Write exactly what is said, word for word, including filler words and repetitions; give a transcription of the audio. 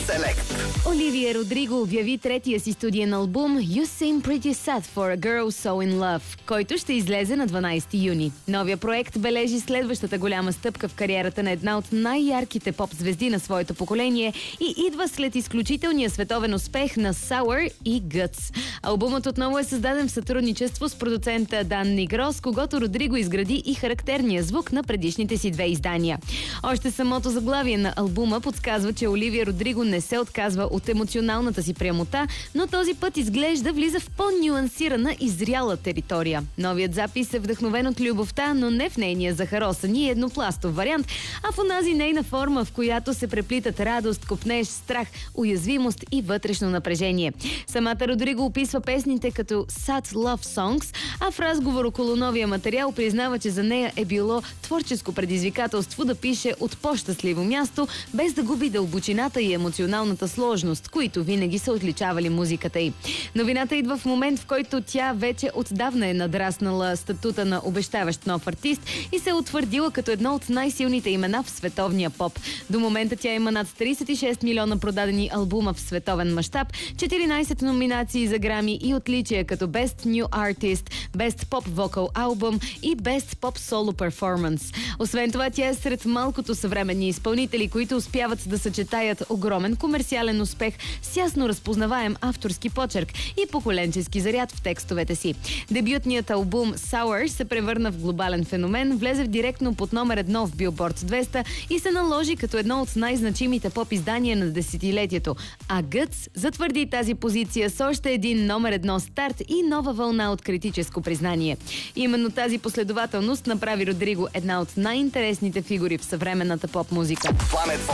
Select. Оливия Родриго обяви третия си студиен албум You Seem Pretty Sad for a Girl So in Love, който ще излезе на дванайсети юни. Новия проект бележи следващата голяма стъпка в кариерата на една от най-ярките поп-звезди на своето поколение и идва след изключителния световен успех на Sour и Guts. Албумът отново е създаден в сътрудничество с продуцента Дан Нигро, с когото Родриго изгради и характерния звук на предишните си две издания. Още самото заглавие на албума подсказва, че Оливия Родриго не се отказва от емоционалната си прямота, но този път изглежда влиза в по-нюансирана и зряла територия. Новият запис е вдъхновен от любовта, но не в нейния захаросан и еднопластов вариант, а в онази нейна форма, в която се преплитат радост, копнеж, страх, уязвимост и вътрешно напрежение. Самата Родриго описва песните като Sad Love Songs, а в разговор около новия материал признава, че за нея е било творческо предизвикателство да пише от по-щастливо място, без да губи дълбочината и емоционалната сложност, които винаги са отличавали музиката й. Новината идва в момент, в който тя вече отдавна е надраснала статута на обещаващ нов артист и се е утвърдила като едно от най-силните имена в световния поп. До момента тя има над трийсет и шест милиона продадени албума в световен мащаб, четиринайсет номинации за Грами и отличия като Best New Artist, Best Pop Vocal Album и Best Pop Solo Performance. Освен това, тя е сред малкото съвременни изпълнители, които успяват да съчетаят огромен комерциален успех с ясно разпознаваем авторски почерк и поколенчески заряд в текстовете си. Дебютният албум Sour се превърна в глобален феномен, влезе в директно под номер едно в Billboard двеста и се наложи като едно от най-значимите поп-издания на десетилетието. А Guts затвърди тази позиция с още един номер едно старт и нова вълна от критическо признание. Именно тази последователност направи Родриго една от най-интересните фигури в съвременната поп-музика.